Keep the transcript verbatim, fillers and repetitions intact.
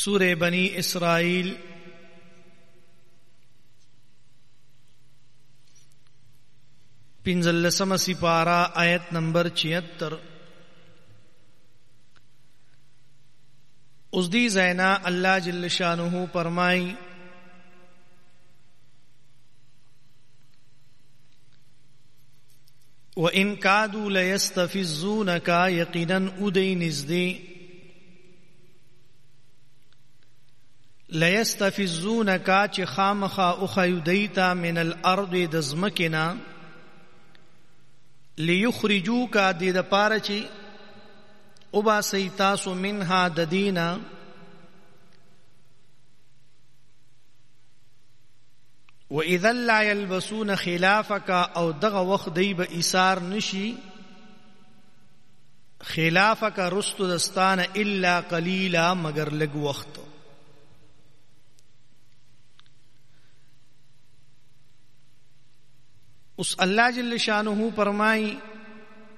سورہ بنی اسرائیل پنځلسمه سپارہ آیت نمبر چھہتر. اس دی زینا اللہ جل شانہ فرمائی وَإِن كَادُوا لَيَسْتَفِزُّونَكَ یقیناً اُدئی نزدی لَيَسْتَفِزُّونَكَ چی خامخا اخیو دیتا من الارض دزمکنا لِيُخْرِجُوكَ دید پارچی ابا سیتاسو منها ددینا وَإِذَا لَا يَلْبَسُونَ خِلَافَكَ او دغ وقت دیب ایثار نشی خلافک رست دستان الا قلیلا مگر لگ وقت. اس اللہ جل شانہ فرمائی